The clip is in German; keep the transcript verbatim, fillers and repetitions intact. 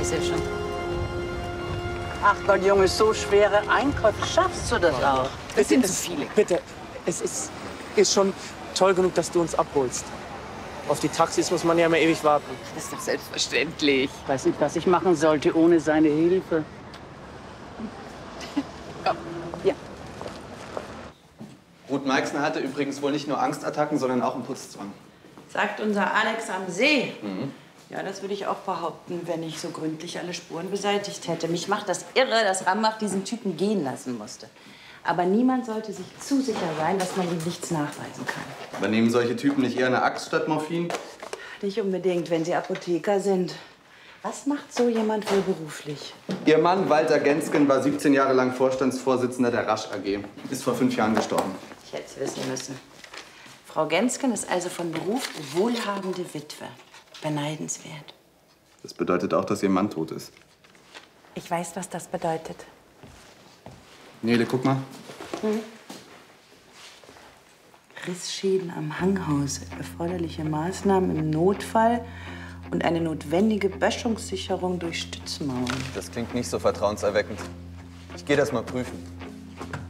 weiß ja schon. Ach Gott, Junge, so schwere Einkäufe, schaffst du das auch? Das sind zu viele. Bitte, es ist, ist schon toll genug, dass du uns abholst. Auf die Taxis muss man ja immer ewig warten. Das ist doch selbstverständlich. Ich weiß nicht, was ich machen sollte ohne seine Hilfe. Komm. Ja. Ruth Meixner hatte übrigens wohl nicht nur Angstattacken, sondern auch einen Putzzwang. Sagt unser Alex am See. Mhm. Ja, das würde ich auch behaupten, wenn ich so gründlich alle Spuren beseitigt hätte. Mich macht das irre, dass Rambach diesen Typen gehen lassen musste. Aber niemand sollte sich zu sicher sein, dass man ihm nichts nachweisen kann. Aber nehmen solche Typen nicht eher eine Axt statt Morphin? Nicht unbedingt, wenn sie Apotheker sind. Was macht so jemand wohl beruflich? Ihr Mann Walter Gensken war siebzehn Jahre lang Vorstandsvorsitzender der Rasch A G. Ist vor fünf Jahren gestorben. Ich hätte es wissen müssen. Frau Gensken ist also von Beruf wohlhabende Witwe. Beneidenswert. Das bedeutet auch, dass ihr Mann tot ist. Ich weiß, was das bedeutet. Nele, guck mal. Hm? Rissschäden am Hanghaus, erforderliche Maßnahmen im Notfall und eine notwendige Böschungssicherung durch Stützmauern. Das klingt nicht so vertrauenserweckend. Ich gehe das mal prüfen.